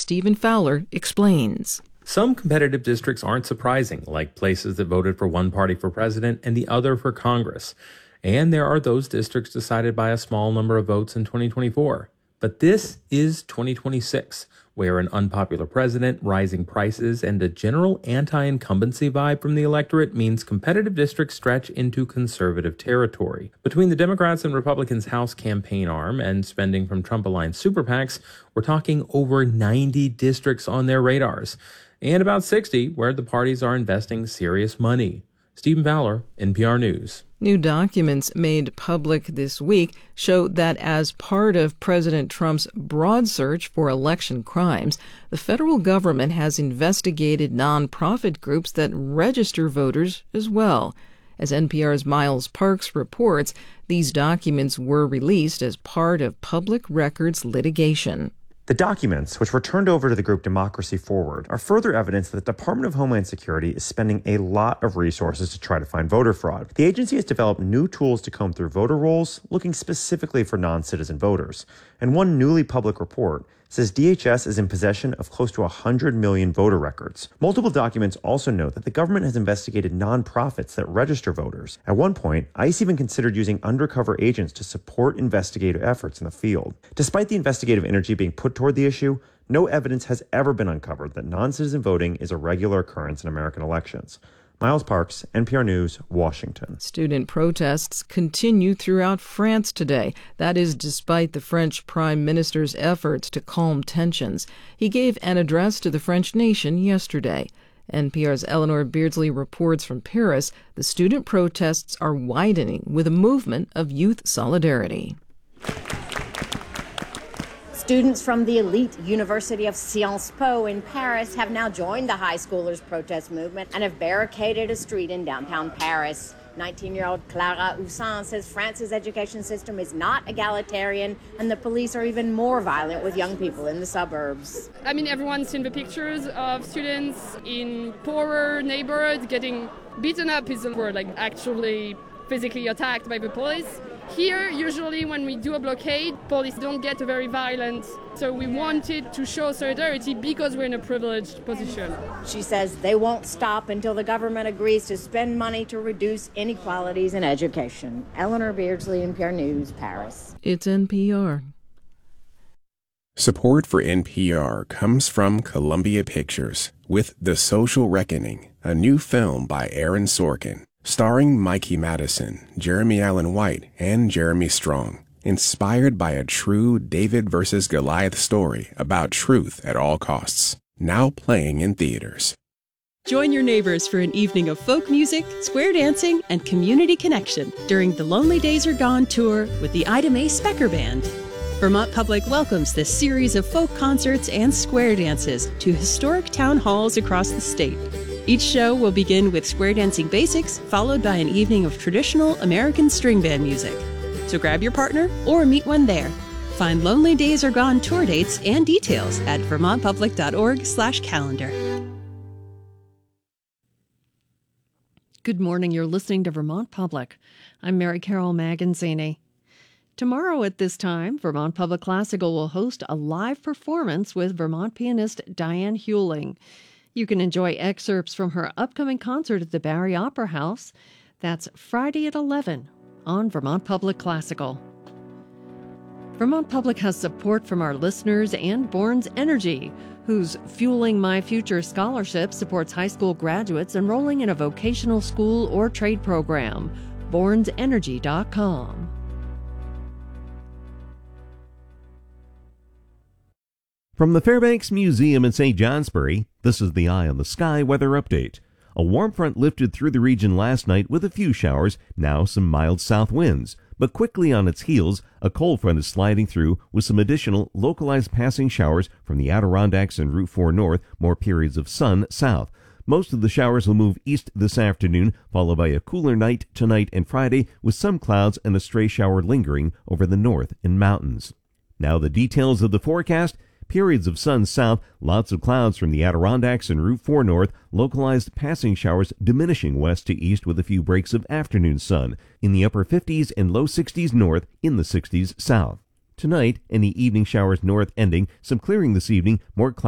Stephen Fowler explains. Some competitive districts aren't surprising, like places that voted for one party for president and the other for Congress. And there are those districts decided by a small number of votes in 2024. But this is 2026, where an unpopular president, rising prices, and a general anti-incumbency vibe from the electorate means competitive districts stretch into conservative territory. Between the Democrats and Republicans' House campaign arm and spending from Trump-aligned super PACs, we're talking over 90 districts on their radars, and about 60 where the parties are investing serious money. Stephen Fowler, NPR News. New documents made public this week show that as part of President Trump's broad search for election crimes, the federal government has investigated nonprofit groups that register voters as well. As NPR's Miles Parks reports, these documents were released as part of public records litigation. The documents, which were turned over to the group Democracy Forward, are further evidence that the Department of Homeland Security is spending a lot of resources to try to find voter fraud. The agency has developed new tools to comb through voter rolls, looking specifically for non-citizen voters. And one newly public report says DHS is in possession of close to 100 million voter records. Multiple documents also note that the government has investigated nonprofits that register voters. At one point, ICE even considered using undercover agents to support investigative efforts in the field. Despite the investigative energy being put toward the issue, no evidence has ever been uncovered that non-citizen voting is a regular occurrence in American elections. Miles Parks, NPR News, Washington. Student protests continue throughout France today. That is despite the French Prime Minister's efforts to calm tensions. He gave an address to the French nation yesterday. NPR's Eleanor Beardsley reports from Paris. The student protests are widening with a movement of youth solidarity. Students from the elite University of Sciences Po in Paris have now joined the high schoolers' protest movement and have barricaded a street in downtown Paris. 19-year-old Clara Houssin says France's education system is not egalitarian and the police are even more violent with young people in the suburbs. I mean, everyone's seen the pictures of students in poorer neighborhoods getting beaten up is the word, like actually physically attacked by the police. Here, usually when we do a blockade, police don't get very violent. So we wanted to show solidarity because we're in a privileged position. She says they won't stop until the government agrees to spend money to reduce inequalities in education. Eleanor Beardsley, NPR News, Paris. It's NPR. Support for NPR comes from Columbia Pictures with The Social Reckoning, a new film by Aaron Sorkin. Starring Mikey Madison, Jeremy Allen White, and Jeremy Strong. Inspired by a true David versus Goliath story about truth at all costs. Now playing in theaters. Join your neighbors for an evening of folk music, square dancing, and community connection during the Lonely Days Are Gone tour with the Ida Mae Specker Band. Vermont Public welcomes this series of folk concerts and square dances to historic town halls across the state. Each show will begin with square dancing basics, followed by an evening of traditional American string band music. So grab your partner or meet one there. Find Lonely Days Are Gone tour dates and details at vermontpublic.org/calendar. Good morning. You're listening to Vermont Public. I'm Mary Carol Magazzini. Tomorrow at this time, Vermont Public Classical will host a live performance with Vermont pianist Diane Hewling. You can enjoy excerpts from her upcoming concert at the Barry Opera House. That's Friday at 11 on Vermont Public Classical. Vermont Public has support from our listeners and Borns Energy, whose Fueling My Future scholarship supports high school graduates enrolling in a vocational school or trade program. BornsEnergy.com. From the Fairbanks Museum in St. Johnsbury, this is the Eye on the Sky weather update. A warm front lifted through the region last night with a few showers, now some mild south winds. But quickly on its heels, a cold front is sliding through with some additional localized passing showers from the Adirondacks and Route 4 north, more periods of sun south. Most of the showers will move east this afternoon, followed by a cooler night tonight and Friday with some clouds and a stray shower lingering over the north and mountains. Now the details of the forecast. Periods of sun south, lots of clouds from the Adirondacks and Route 4 north, localized passing showers diminishing west to east with a few breaks of afternoon sun. In the upper 50s and low 60s north, in the 60s south. Tonight, any evening showers north ending, some clearing this evening, more clouds